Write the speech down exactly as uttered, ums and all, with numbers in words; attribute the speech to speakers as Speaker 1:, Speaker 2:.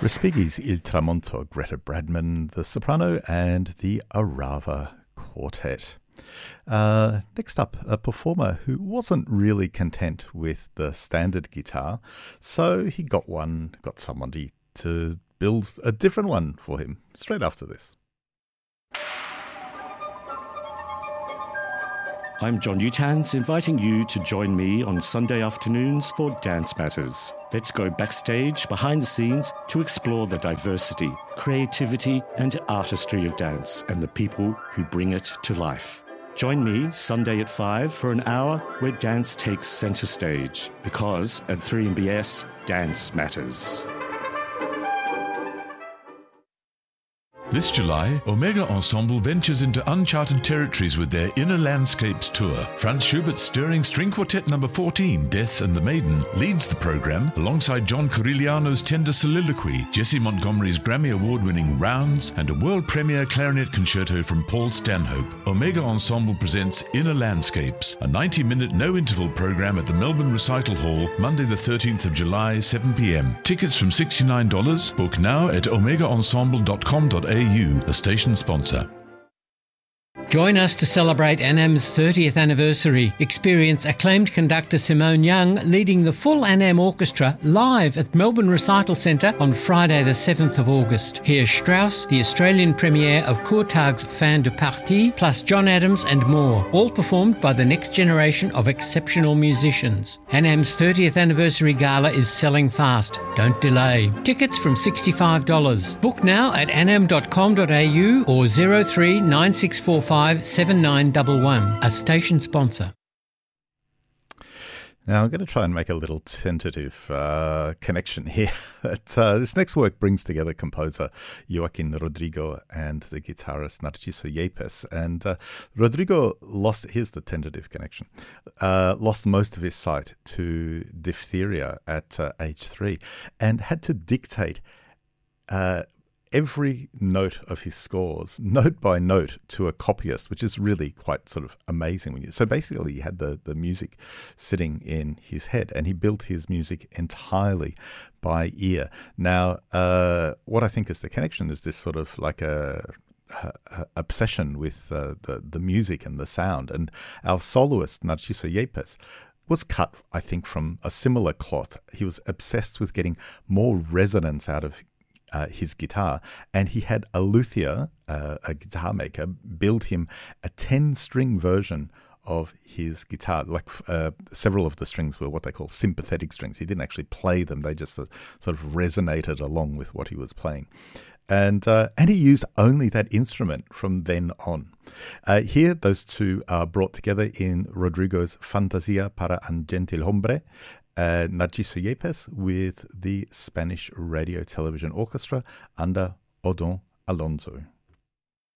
Speaker 1: Respighi's Il Tramonto, Greta Bradman, the soprano, and the Arava Quartet. Uh, next up, a performer who wasn't really content with the standard guitar, so he got one, got somebody to build a different one for him straight after this.
Speaker 2: I'm John Utans, inviting you to join me on Sunday afternoons for Dance Matters. Let's go backstage, behind the scenes, to explore the diversity, creativity, and artistry of dance and the people who bring it to life. Join me Sunday at five for an hour where dance takes centre stage, because at three M B S, dance matters.
Speaker 3: This July, Omega Ensemble ventures into uncharted territories with their Inner Landscapes tour. Franz Schubert's stirring string quartet number fourteen, Death and the Maiden, leads the program alongside John Corigliano's tender soliloquy, Jesse Montgomery's Grammy Award-winning Rounds, and a world premiere clarinet concerto from Paul Stanhope. Omega Ensemble presents Inner Landscapes, a ninety-minute no-interval program at the Melbourne Recital Hall, Monday the thirteenth of July, seven p.m. Tickets from sixty-nine dollars. Book now at omega ensemble dot com dot a u, a station sponsor.
Speaker 4: Join us to celebrate ANAM's thirtieth anniversary. Experience acclaimed conductor Simone Young leading the full ANAM Orchestra live at Melbourne Recital Centre on Friday the seventh of August. Hear Strauss, the Australian premiere of Courtag's Fin de Partie, plus John Adams and more, all performed by the next generation of exceptional musicians. ANAM's thirtieth anniversary gala is selling fast. Don't delay. Tickets from sixty-five dollars. Book now at anam dot com dot a u or zero three nine six four five seven nine one one, a station sponsor.
Speaker 1: Now I'm going to try and make a little tentative uh, connection here. But, uh, this next work brings together composer Joaquin Rodrigo and the guitarist Narciso Yepes. And uh, Rodrigo lost, here's the tentative connection, uh, lost most of his sight to diphtheria at uh, age three and had to dictate uh, every note of his scores, note by note, to a copyist, which is really quite sort of amazing. When you, so basically he had the, the music sitting in his head and he built his music entirely by ear. Now, uh, what I think is the connection is this sort of like a, a, a obsession with uh, the, the music and the sound. And our soloist, Narciso Yepes, was cut, I think, from a similar cloth. He was obsessed with getting more resonance out of Uh, his guitar, and he had a luthier, uh, a guitar maker, build him a ten-string version of his guitar. Like uh, several of the strings were what they call sympathetic strings. He didn't actually play them; they just sort of, sort of resonated along with what he was playing. And uh, and he used only that instrument from then on. Uh, here, those two are brought together in Rodrigo's Fantasia para un gentilhombre, Uh, Narciso Yepes with the Spanish Radio Television Orchestra under Odon Alonso.